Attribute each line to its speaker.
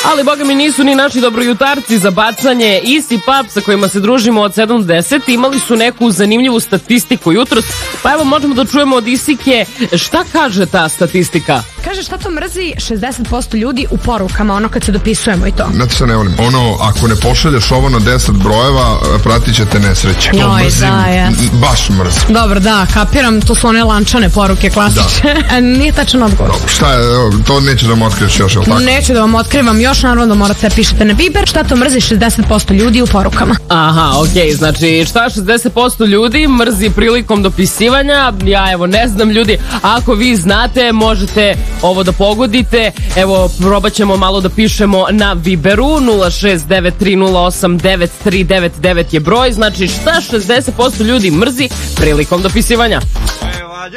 Speaker 1: Ali boga mi nisu ni naši dobrojutarci za bacanje. Easy Pub sa kojima se družimo od 7 do 10 imali su neku zanimljivu statistiku jutros. Pa evo možemo da čujemo od Isike šta kaže ta statistika.
Speaker 2: Kaže šta to mrzi 60% ljudi u porukama, ono kad se dopisujemo i to.
Speaker 3: Znate se ne volim. Ono, ako ne pošalješ ovo na 10 brojeva, pratit će te nesreće. To mrzim, baš mrzim.
Speaker 2: Dobro, da, kapiram, to su one lančane poruke klasične. Da. Nije tačan odgovor.
Speaker 3: Dobro, šta je, to neće da vam otkriješ još, je li tako?
Speaker 2: Neću da vam otkrivam još, naravno da morate pišete na Viber. Šta to mrzi 60% ljudi u porukama?
Speaker 1: Aha, okej, znači šta 60% ljudi mrzi prilikom dopisivanja? Ja evo ne znam ljudi, ako vi znate možete ovo da pogodite. Evo probat ćemo malo da pišemo na Viberu. 069308939 je broj. Znači šta 60% ljudi mrzi prilikom dopisivanja?